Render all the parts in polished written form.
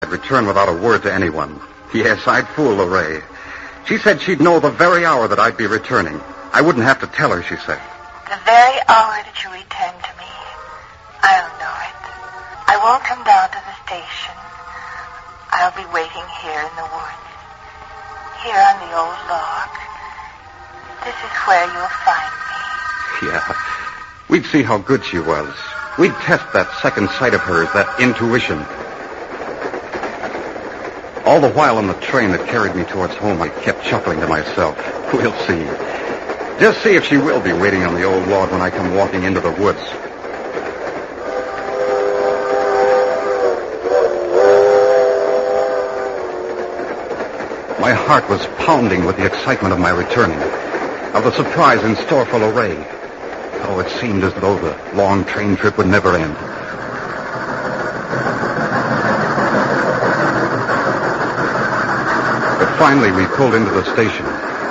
I'd return without a word to anyone. Yes, I'd fool Lorraine. She said she'd know the very hour that I'd be returning. I wouldn't have to tell her, she said. The very hour that you return to me, I'll know it. I won't come down to the station. I'll be waiting here in the woods, here on the old log. This is where you'll find me. Yeah. We'd see how good she was. We'd test that second sight of hers, that intuition. All the while on the train that carried me towards home, I kept chuckling to myself. We'll see. Just see if she will be waiting on the old log when I come walking into the woods. My heart was pounding with the excitement of my returning, of the surprise in store for Lorraine. Oh, it seemed as though the long train trip would never end. But finally, we pulled into the station.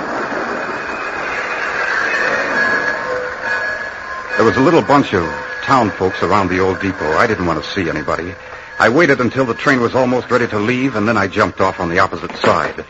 There was a little bunch of town folks around the old depot. I didn't want to see anybody. I waited until the train was almost ready to leave, and then I jumped off on the opposite side.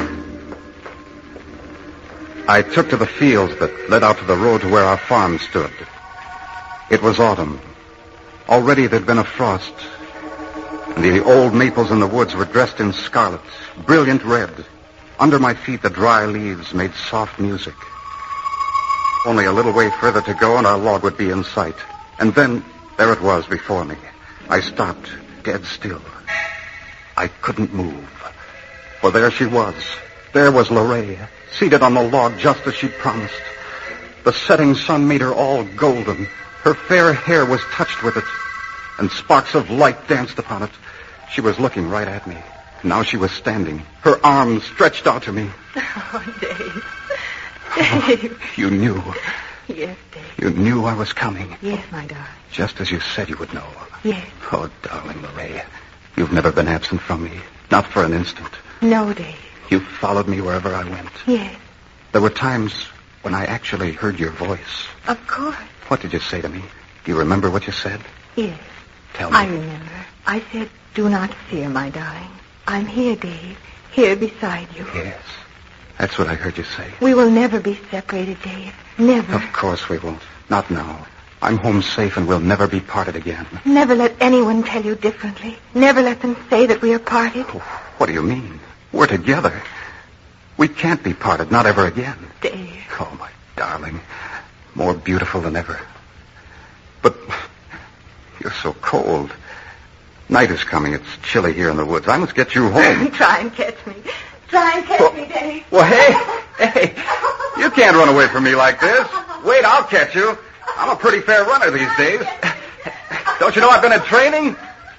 I took to the fields that led out to the road to where our farm stood. It was autumn. Already there'd been a frost, and the old maples in the woods were dressed in scarlet, brilliant red. Under my feet, the dry leaves made soft music. Only a little way further to go, and our log would be in sight. And then, there it was before me. I stopped, dead still. I couldn't move. For there she was. There was Lorraine, seated on the log just as she'd promised. The setting sun made her all golden. Her fair hair was touched with it, and sparks of light danced upon it. She was looking right at me. Now she was standing, her arms stretched out to me. Oh, Dave. Dave. You knew. Yes, Dave. You knew I was coming. Yes, my darling. Just as you said you would know. Yes. Oh, darling Lorraine, you've never been absent from me. Not for an instant. No, Dave. You followed me wherever I went. Yes. There were times when I actually heard your voice. Of course. What did you say to me? Do you remember what you said? Yes. Tell me. I remember. I said, do not fear, my darling. I'm here, Dave. Here beside you. Yes. That's what I heard you say. We will never be separated, Dave. Never. Of course we won't. Not now. I'm home safe and we'll never be parted again. Never let anyone tell you differently. Never let them say that we are parted. Oh, what do you mean? We're together. We can't be parted, not ever again. Dave. Oh, my darling. More beautiful than ever. But you're so cold. Night is coming. It's chilly here in the woods. I must get you home. Try and catch me. Try and catch me, Dave. Well, hey. You can't run away from me like this. Wait, I'll catch you. I'm a pretty fair runner these days. Don't you know I've been in training?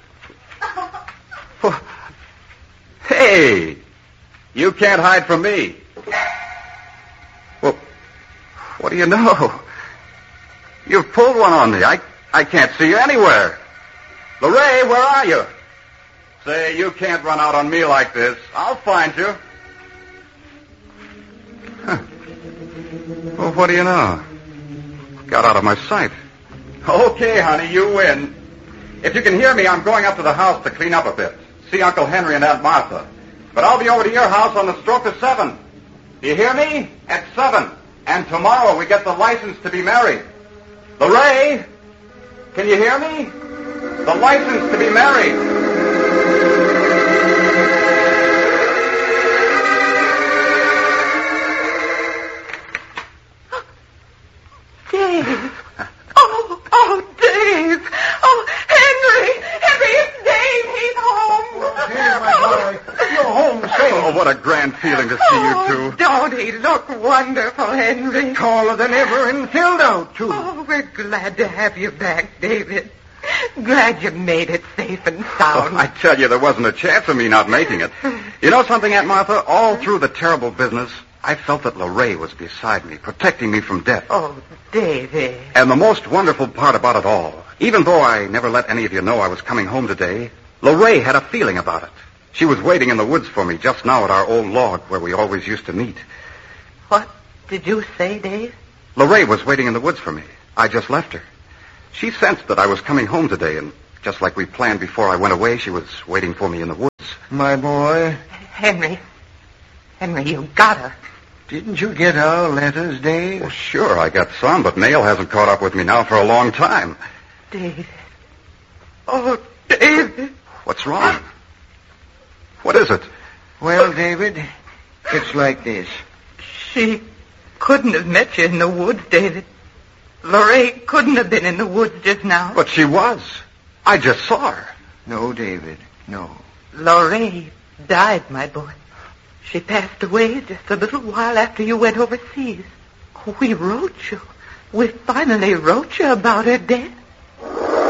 Hey, you can't hide from me. Well, what do you know? You've pulled one on me. I can't see you anywhere. Lorraine, where are you? Say, you can't run out on me like this. I'll find you. Huh. Well, what do you know? Got out of my sight. Okay, honey, you win. If you can hear me, I'm going up to the house to clean up a bit. See Uncle Henry and Aunt Martha. But I'll be over to your house on the stroke of 7. Do you hear me? At 7. And tomorrow we get the license to be married. Lorraine, can you hear me? The license to be married. Dave. Oh, Dave. Oh, Henry. Henry, it's Dave. He's home. Here, my boy. You're home safe. Oh, what a grand feeling to see you two. Don't he look wonderful, Henry? Taller than ever and filled out, too. Oh, we're glad to have you back, David. Glad you made it safe and sound. Oh, I tell you, there wasn't a chance of me not making it. You know something, Aunt Martha? All through the terrible business, I felt that Lorraine was beside me, protecting me from death. Oh, David. And the most wonderful part about it all, even though I never let any of you know I was coming home today, Lorraine had a feeling about it. She was waiting in the woods for me just now at our old log where we always used to meet. What did you say, Dave? Lorraine was waiting in the woods for me. I just left her. She sensed that I was coming home today, and just like we planned before I went away, she was waiting for me in the woods. my boy. Henry, you got her. Didn't you get our letters, Dave? Well, sure, I got some, but Mail hasn't caught up with me now for a long time. David. Oh, David. What's wrong? What is it? Well, David, it's like this. She couldn't have met you in the woods, David. Lorraine couldn't have been in the woods just now. But she was. I just saw her. No, David, no. Lorraine died, my boy. She passed away just a little while after you went overseas. We wrote you. We finally wrote you about her death.